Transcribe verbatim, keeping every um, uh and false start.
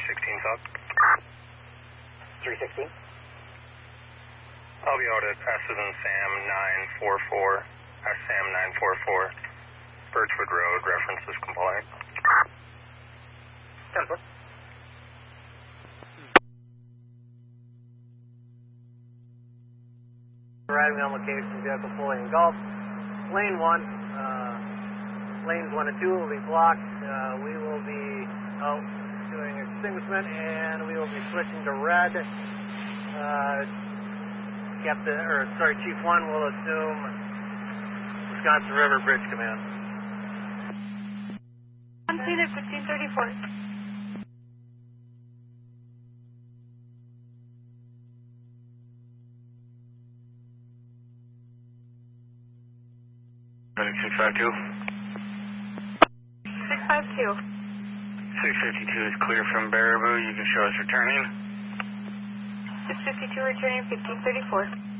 sixteen South. three sixteen. I'll be out at S as in Sam nine four four. S Sam nine four four. Birchwood Road, reference is compliant. ten four. Arriving on location, vehicle fully engulfed. Lane one, uh, lanes one and two will be blocked. Uh, we will be out doing extinguishment, and we will be switching to red. Uh, Captain, or sorry, Chief One will assume Wisconsin River Bridge Command. one seated fifteen thirty-four. six five two. six five two. six fifty-two is clear from Baraboo. You can show us returning. six fifty-two returning fifteen thirty-four.